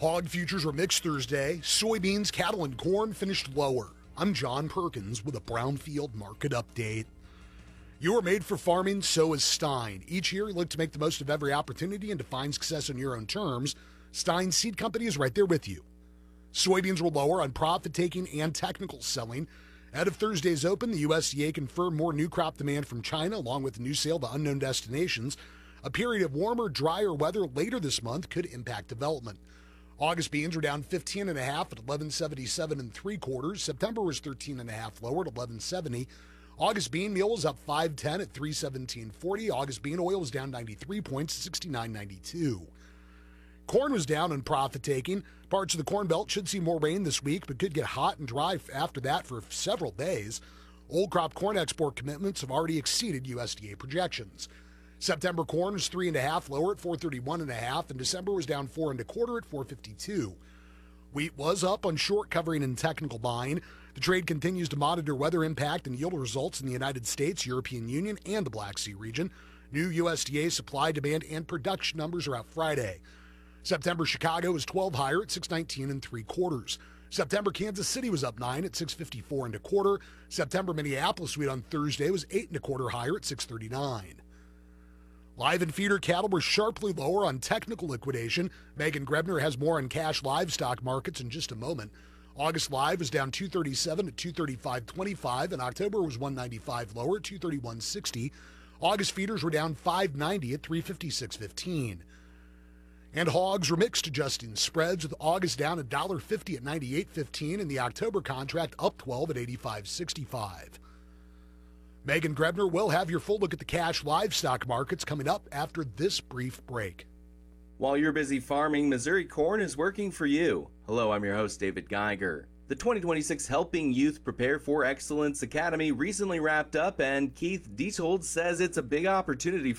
Hog futures were mixed Thursday. Soybeans, cattle, and corn finished lower. I'm John Perkins with a Brownfield market update. You are made for farming, so is Stein. Each year, you look to make the most of every opportunity and define success on your own terms. Stein Seed Company is right there with you. Soybeans were lower on profit-taking and technical selling. Ahead of Thursday's open, the USDA confirmed more new crop demand from China, along with a new sale to unknown destinations. A period of warmer, drier weather later this month could impact development. August beans were down 15.5 at 11.77 3/4. September was 13.5 lower at 11.70. August bean meal was up 5.10 at 317.40. August bean oil was down 93 points at 69.92. Corn was down on profit taking. Parts of the Corn Belt should see more rain this week, but could get hot and dry after that for several days. Old crop corn export commitments have already exceeded USDA projections. September corn was 3.5 lower at 431.5, and December was down 4.25 at 452. Wheat was up on short covering and technical buying. The trade continues to monitor weather impact and yield results in the United States, European Union, and the Black Sea region. New USDA supply, demand, and production numbers are out Friday. September Chicago was 12 higher at 619 3/4. September Kansas City was up 9 at 654 1/4. September Minneapolis wheat on Thursday was 8 1/4 higher at 639. Live and feeder cattle were sharply lower on technical liquidation. Megan Grebner has more on cash livestock markets in just a moment. August live was down 237 at 235.25, and October was 195 lower at 231.60. August feeders were down 590 at 356.15. And hogs were mixed adjusting spreads, with August down $1.50 at 98.15 and the October contract up 12 at 85.65. Megan Grebner will have your full look at the cash livestock markets coming up after this brief break. While you're busy farming, Missouri Corn is working for you. Hello, I'm your host, David Geiger. The 2026 Helping Youth Prepare for Excellence Academy recently wrapped up, and Keith Diethold says it's a big opportunity